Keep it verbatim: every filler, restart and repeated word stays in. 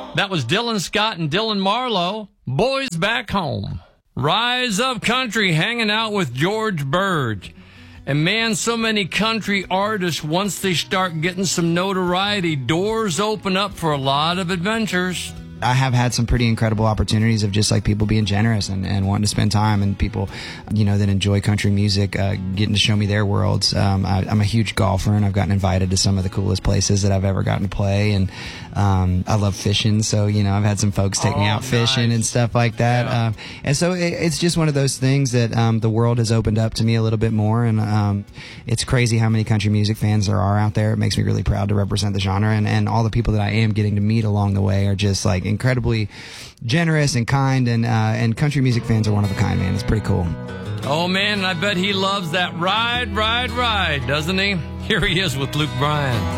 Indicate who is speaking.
Speaker 1: That was Dylan Scott and Dylan Marlowe, Boys Back Home. Rise of Country, hanging out with George Bird. And man, so many country artists, once they start getting some notoriety, doors open up for a lot of adventures.
Speaker 2: I have had some pretty incredible opportunities of just like people being generous and, and wanting to spend time, and people, you know, that enjoy country music, uh, getting to show me their worlds. Um, I, I'm a huge golfer, and I've gotten invited to some of the coolest places that I've ever gotten to play. And um, I love fishing, so, you know, I've had some folks take
Speaker 1: oh,
Speaker 2: me out fishing
Speaker 1: nice.
Speaker 2: and stuff like that.
Speaker 1: Yeah.
Speaker 2: Um, and so it, it's just one of those things that um, the world has opened up to me a little bit more. And um, it's crazy how many country music fans there are out there. It makes me really proud to represent the genre. And, and all the people that I am getting to meet along the way are just like incredibly generous and kind, and uh, and country music fans are one of a kind, man. It's pretty cool.
Speaker 1: Oh, man, I bet he loves that ride, ride, ride, doesn't he? Here he is with Luke Bryan.